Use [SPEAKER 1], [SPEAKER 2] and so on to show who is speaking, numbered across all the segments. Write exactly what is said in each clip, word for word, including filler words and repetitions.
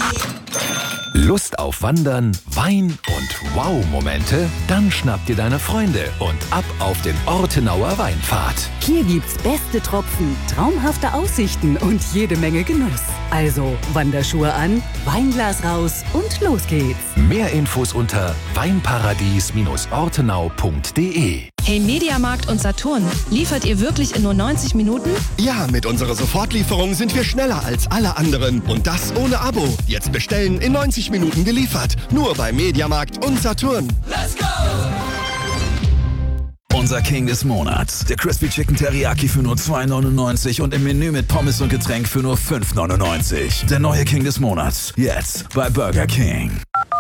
[SPEAKER 1] Lust auf Wandern, Wein und Wow-Momente? Dann schnapp dir deine Freunde und ab auf den Ortenauer Weinpfad.
[SPEAKER 2] Hier gibt's beste Tropfen, traumhafte Aussichten und jede Menge Genuss. Also Wanderschuhe an, Weinglas raus und los geht's.
[SPEAKER 1] Mehr Infos unter weinparadies ortenau punkt de.
[SPEAKER 3] Hey Mediamarkt und Saturn, liefert ihr wirklich in nur neunzig Minuten?
[SPEAKER 4] Ja, mit unserer Sofortlieferung sind wir schneller als alle anderen. Und das ohne Abo. Jetzt bestellen, in neunzig Minuten geliefert. Nur bei Mediamarkt und Saturn.
[SPEAKER 5] Let's go!
[SPEAKER 6] Unser King des Monats. Der Crispy Chicken Teriyaki für nur zwei neunundneunzig und im Menü mit Pommes und Getränk für nur fünf neunundneunzig. Der neue King des Monats. Jetzt bei Burger King.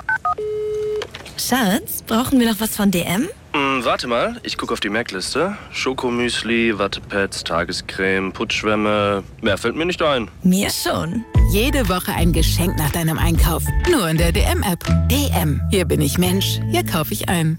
[SPEAKER 3] Schatz, brauchen wir noch was von D M?
[SPEAKER 7] Mm, warte mal, ich gucke auf die Merkliste. Schokomüsli, Wattepads, Tagescreme, Putzschwämme. Mehr fällt mir nicht ein.
[SPEAKER 3] Mir schon.
[SPEAKER 8] Jede Woche ein Geschenk nach deinem Einkauf. Nur in der D M-App. D M. Hier bin ich Mensch. Hier kaufe ich ein.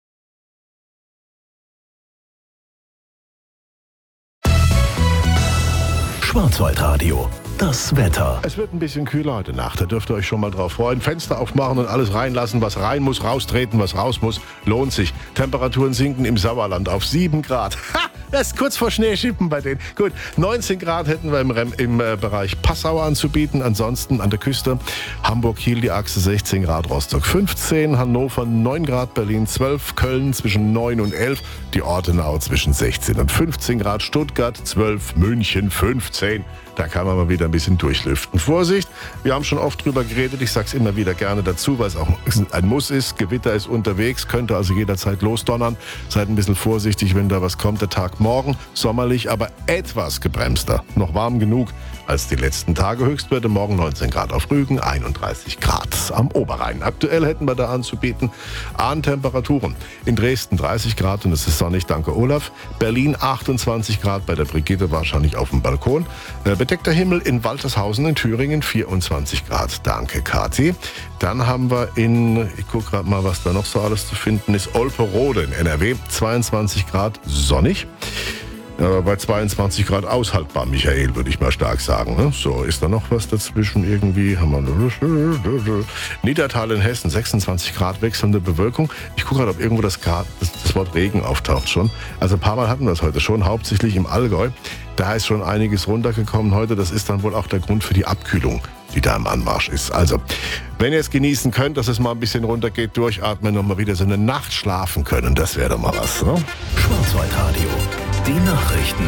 [SPEAKER 1] Schwarzwaldradio. Das Wetter.
[SPEAKER 9] Es wird ein bisschen kühler heute Nacht, da dürft ihr euch schon mal drauf freuen. Fenster aufmachen und alles reinlassen, was rein muss, raustreten, was raus muss, lohnt sich. Temperaturen sinken im Sauerland auf sieben Grad. Ha, das ist kurz vor Schneeschippen bei denen. Gut, neunzehn Grad hätten wir im, Rem, im äh, Bereich Passau anzubieten. Ansonsten an der Küste Hamburg-Kiel die Achse sechzehn Grad, Rostock fünfzehn, Hannover neun Grad, Berlin zwölf, Köln zwischen neun und elf, die Ortenau zwischen sechzehn und fünfzehn Grad, Stuttgart zwölf, München fünfzehn. Da kann man mal wieder ein bisschen durchlüften. Vorsicht, wir haben schon oft drüber geredet, ich sag's immer wieder gerne dazu, weil es auch ein Muss ist. Gewitter ist unterwegs, könnte also jederzeit losdonnern. Seid ein bisschen vorsichtig, wenn da was kommt. Der Tag morgen, sommerlich, aber etwas gebremster. Noch warm genug als die letzten Tage. Höchstwerte morgen neunzehn Grad auf Rügen, einunddreißig Grad am Oberrhein. Aktuell hätten wir da anzubieten Abendtemperaturen. In Dresden dreißig Grad und es ist sonnig, danke Olaf. Berlin achtundzwanzig Grad, bei der Brigitte wahrscheinlich auf dem Balkon. Bedeckter Himmel in Waltershausen in Thüringen, vierundzwanzig Grad, danke Kathi. Dann haben wir in, ich gucke gerade mal, was da noch so alles zu finden ist, Olperode in N R W, zweiundzwanzig Grad, sonnig. Aber bei zweiundzwanzig Grad aushaltbar, Michael, würde ich mal stark sagen. Ne? So, ist da noch was dazwischen irgendwie? Haben wir Niedertal in Hessen, sechsundzwanzig Grad, wechselnde Bewölkung. Ich gucke gerade, ob irgendwo das, Grad, das, das Wort Regen auftaucht schon. Also ein paar Mal hatten wir es heute schon, hauptsächlich im Allgäu. Da ist schon einiges runtergekommen heute. Das ist dann wohl auch der Grund für die Abkühlung, die da im Anmarsch ist. Also, wenn ihr es genießen könnt, dass es mal ein bisschen runtergeht, durchatmen und mal wieder so eine Nacht schlafen können, das wäre doch mal was. Ne?
[SPEAKER 1] Schwarzwaldradio. Die Nachrichten.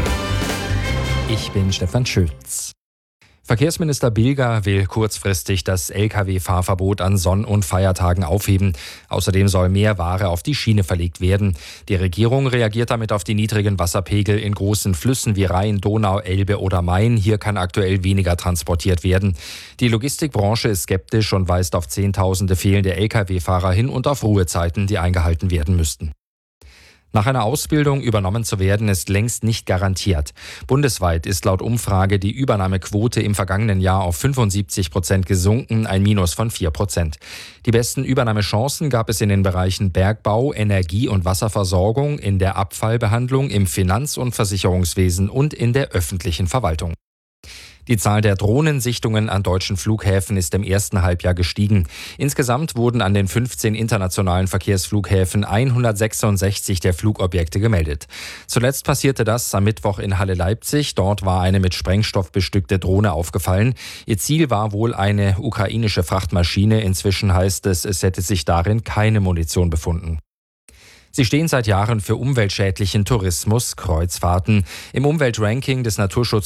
[SPEAKER 10] Ich bin Stefan Schütz. Verkehrsminister Bilger will kurzfristig das L K W-Fahrverbot an Sonn- und Feiertagen aufheben. Außerdem soll mehr Ware auf die Schiene verlegt werden. Die Regierung reagiert damit auf die niedrigen Wasserpegel in großen Flüssen wie Rhein, Donau, Elbe oder Main. Hier kann aktuell weniger transportiert werden. Die Logistikbranche ist skeptisch und weist auf Zehntausende fehlende L K W-Fahrer hin und auf Ruhezeiten, die eingehalten werden müssten. Nach einer Ausbildung übernommen zu werden, ist längst nicht garantiert. Bundesweit ist laut Umfrage die Übernahmequote im vergangenen Jahr auf fünfundsiebzig Prozent gesunken, ein Minus von vier Prozent. Die besten Übernahmechancen gab es in den Bereichen Bergbau, Energie- und Wasserversorgung, in der Abfallbehandlung, im Finanz- und Versicherungswesen und in der öffentlichen Verwaltung. Die Zahl der Drohnensichtungen an deutschen Flughäfen ist im ersten Halbjahr gestiegen. Insgesamt wurden an den fünfzehn internationalen Verkehrsflughäfen hundertsechsundsechzig der Flugobjekte gemeldet. Zuletzt passierte das am Mittwoch in Halle-Leipzig. Dort war eine mit Sprengstoff bestückte Drohne aufgefallen. Ihr Ziel war wohl eine ukrainische Frachtmaschine. Inzwischen heißt es, es hätte sich darin keine Munition befunden. Sie stehen seit Jahren für umweltschädlichen Tourismus, Kreuzfahrten. Im Umweltranking des Naturschutz